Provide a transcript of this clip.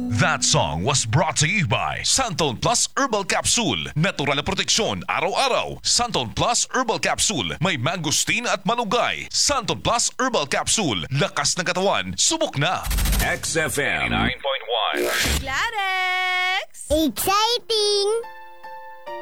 That song was brought to you by Santon Plus Herbal Capsule. Natural na proteksyon araw-araw. Santon Plus Herbal Capsule. May mangosteen at malunggay. Santon Plus Herbal Capsule. Lakas ng katawan. Subok na. XFM 9.1. Clarex! Exciting!